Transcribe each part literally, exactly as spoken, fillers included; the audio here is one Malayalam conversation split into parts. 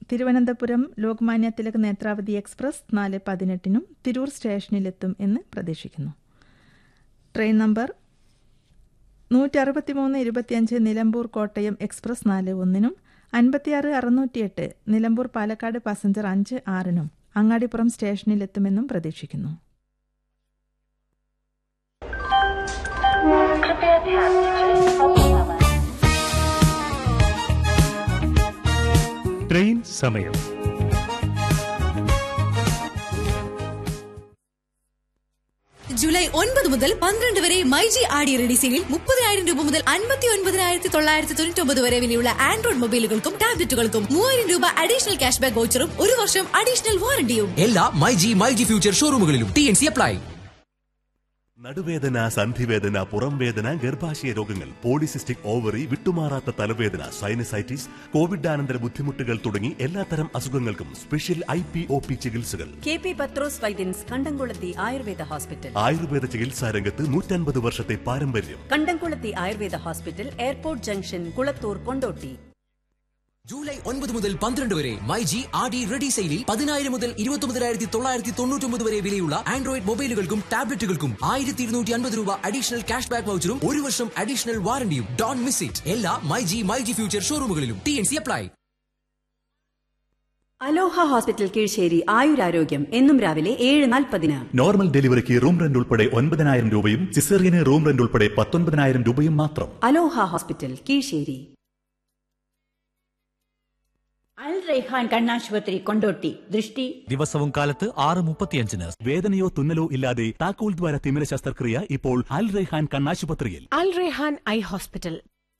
തിരുവനന്തപുരം ലോക്മാന്യ തിലക് നേത്രാവതി എക്സ്പ്രസ് നാല് പതിനെട്ടിനും തിരൂർ സ്റ്റേഷനിലെത്തും എന്ന് പ്രതീക്ഷിക്കുന്നു. ട്രെയിൻ നമ്പർ നൂറ്റി അറുപത്തിമൂന്ന് ഇരുപത്തിയഞ്ച് നിലമ്പൂർ കോട്ടയം എക്സ്പ്രസ് നാല് ഒന്നിനും അൻപത്തിയാറ് അറുന്നൂറ്റിയെട്ട് നിലമ്പൂർ പാലക്കാട് പാസഞ്ചർ അഞ്ച് ആറിനും അങ്ങാടിപ്പുറം സ്റ്റേഷനിലെത്തുമെന്നും പ്രതീക്ഷിക്കുന്നു. ട്രെയിൻ സമയം. ജൂലൈ ഒൻപത് മുതൽ പന്ത്രണ്ട് വരെ മൈജി ആടി റെഡി സെയിലിൽ മുപ്പതിനായിരം രൂപ മുതൽ അൻപത്തി ഒൻപതിനായിരത്തി തൊള്ളായിരത്തി തൊണ്ണൂറ്റി ഒമ്പത് വരെ വിലയുള്ള ആൻഡ്രോയിഡ് മൊബൈലുകൾക്കും ടാബ്ലറ്റുകൾക്കും മൂവായിരം രൂപ അഡീഷണൽ ക്യാഷ് ബാക്ക് വൗച്ചറും ഒരു വർഷം അഡീഷണൽ വാറണ്ടിയും എല്ലാ myG myG future ഷോറൂമുകളിലും. T N C apply. നടുവേദന, സന്ധിവേദന, പുറംവേദന, ഗർഭാശയ രോഗങ്ങൾ, പോളിസിസ്റ്റിക് ഓവറി, വിട്ടുമാറാത്ത തലവേദന, സൈനസൈറ്റിസ്, കോവിഡാനന്തര ബുദ്ധിമുട്ടുകൾ തുടങ്ങി എല്ലാത്തരം അസുഖങ്ങൾക്കും special I P O P ചികിത്സകൾ. കെ പി പത്രോസ് വൈദ്യൻസ് കണ്ടംകുളത്തി ആയുർവേദ ഹോസ്പിറ്റൽ. ആയുർവേദ ചികിത്സാ രംഗത്ത് നൂറ്റൻപത് വർഷത്തെ പാരമ്പര്യം. കണ്ടംകുളത്തി Ayurveda hospital, airport junction, Kulathur, Kondotty. July ഒൻപത് മുതൽ പന്ത്രണ്ട് വരെ മൈജി ആടി റെഡി സെയിലിൽ പതിനായിരം മുതൽ ഇരുപത്തി ഒമ്പതിനായിരത്തി തൊള്ളായിരത്തി തൊണ്ണൂറ്റി ഒമ്പത് വരെ വിലയുള്ള ആൻഡ്രോയിഡ് മൊബൈലുകൾക്കും ടാബ്ലറ്റുകൾക്കും ആയിരത്തി ഇരുന്നൂറ്റി അൻപത് രൂപ അഡീഷണൽ ക്യാഷ് ബാക്ക് വൗച്ചറും ഒരു വർഷം അഡീഷണൽ വാറണ്ടിയും. Don't miss it. എല്ലാ myG myG future ഷോറൂമുകളിലും. T N C apply. അലോഹ ഹോസ്പിറ്റൽ കീഴ്ശ്ശേരി ആയുരാരോഗ്യം എന്നും രാവിലെ ഏഴ് നാൽപ്പതിന്. നോർമൽ ഡെലിവറിക്ക് റൂം റെന്റ് ഉൾപ്പെടെ ഒൻപതിനായിരം രൂപയും സിസേറിയന് റൂം റെന്റ് ഉൾപ്പെടെ പത്തൊൻപതിനായിരം രൂപയും മാത്രം. അലോഹ ഹോസ്പിറ്റൽ കീഴ്ശ്ശേരി. അൽ റൈഹാൻ കണ്ണാശുപത്രി, കൊണ്ടോട്ടി. ദൃഷ്ടി ദിവസവും കാലത്ത് ആറ് മുപ്പത്തിയഞ്ചിന്. വേദനയോ തുന്നലോ ഇല്ലാതെ താക്കോൽ ദ്വാര തിമിര ശസ്ത്രക്രിയ ഇപ്പോൾ അൽ റൈഹാൻ കണ്ണാശുപത്രിയിൽ. അൽ റൈഹാൻ ഐ ഹോസ്പിറ്റൽ.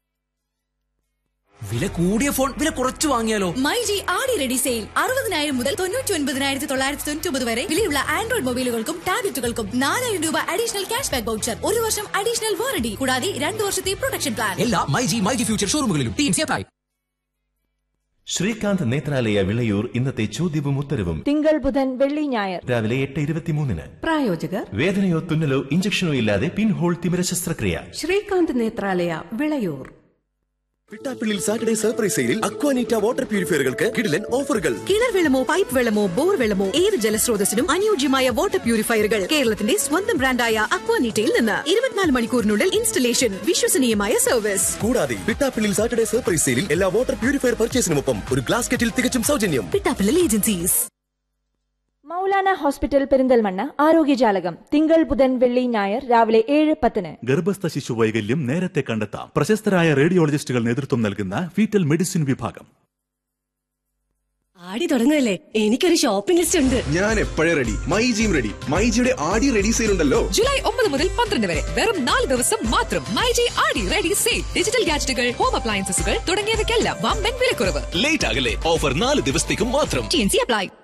വില കൂടിയ ഫോൺ വില കുറച്ചു വാങ്ങിയാലോ? മൈജി ആടി റെഡി സെയിൽ അറുപതിനായിരം മുതൽ തൊണ്ണൂറ്റി ഒൻപതിനായിരത്തി തൊള്ളായിരത്തി തൊണ്ണൂറ്റി ഒമ്പത് വരെ വിലയുള്ള ആൻഡ്രോയിഡ് മൊബൈലുകൾക്കും ടാബ്ലറ്റുകൾക്കും നാലായിരം രൂപ അഡീഷണൽ ക്യാഷ് ബാക്ക് വൗച്ചർ, ഒരു വർഷം അഡീഷണൽ വാറണ്ടി കൂടാതെ രണ്ടു വർഷത്തെ പ്രൊട്ടക്ഷൻ പ്ലാൻ. എല്ലാ myG myG future ഷോറൂമുകളിലും. T N C apply. Srikanth Nethralaya Vilayur ഇന്നത്തെ ചോദ്യവും ഉത്തരവും തിങ്കൾ, ബുധൻ, വെള്ളി, ഞായർ രാവിലെ എട്ട് ഇരുപത്തിമൂന്നിന്. പ്രായോജകർ വേദനയോ തുന്നലോ ഇഞ്ചക്ഷനോ ഇല്ലാതെ പിൻഹോൾ തിമിര ശസ്ത്രക്രിയ. ശ്രീകാന്ത് നേത്രാലയ വിളയൂർ. പിട്ടാപ്പിള്ളിൽ സാറ്റർഡേ സർപ്രൈസ് സെയിലിൽ അക്വാനീറ്റ വാട്ടർ പ്യൂരിഫയറുകൾക്ക് കിടിലൻ ഓഫറുകൾ. കിണർ വെള്ളമോ പൈപ്പ് വെള്ളമോ ബോർ വെള്ളമോ ഏത് ജലസ്രോതസ്സിനും അനുയോജ്യമായ വാട്ടർ പ്യൂരിഫയറുകൾ കേരളത്തിന്റെ സ്വന്തം ബ്രാൻഡായ അക്വാനീറ്റയിൽ നിന്ന്. ഇരുപത്തിനാല് മണിക്കൂറിനുള്ളിൽ ഇൻസ്റ്റലേഷൻ, വിശ്വസനീയമായ സർവീസ്. കൂടാതെ പിട്ടാപ്പിള്ളിൽ സാറ്റർഡേ സർപ്രൈസ് സെയിലിൽ എല്ലാ വാട്ടർ പ്യൂരിഫയർ പർച്ചേസിനുമൊപ്പം ഒരു ഗ്ലാസ് കെറ്റിൽ തികച്ചും സൗജന്യം. പിട്ടാപ്പിള്ളൽ ഏജൻസീസ്. മൗലാന ഹോസ്പിറ്റൽ പെരിന്തൽമണ്ണ ആരോഗ്യജാലകം തിങ്കൾ, ബുധൻ, വെള്ളി, ഞായർ രാവിലെ ഏഴ് പത്തിന്. ഗർഭസ്ഥ ശിശു വൈകല്യം നേരത്തെ കണ്ടെത്താം. പ്രശസ്തരായ റേഡിയോളജിസ്റ്റുകൾ നേതൃത്വം നൽകുന്ന ഫീറ്റൽ മെഡിസിൻ വിഭാഗം. ആടി തുടങ്ങുകയല്ലേ, എനിക്കൊരു ഷോപ്പിംഗ് ലിസ്റ്റ് ഉണ്ട്. ഞാൻ എപ്പോഴേ റെഡി. മൈജിയും റെഡി. മൈജിയുടെ ആടി റെഡി സെയിൽ ഉണ്ടല്ലോ. ജൂലൈ ഒമ്പത് മുതൽ പന്ത്രണ്ട് വരെ വെറും നാല് ദിവസം മാത്രം. മൈജി ആടി റെഡി സെയിൽ. ഡിജിറ്റൽ ഗാഡ്ജറ്റുകൾ, ഹോം അപ്ലയൻസസുകൾ തുടങ്ങിയവയ്ക്കെല്ലാം വമ്പൻ വിലക്കുറവ്. ലേറ്റ് ആകല്ലേ, ഓഫർ നാല് ദിവസത്തേക്കും മാത്രം. T N C apply.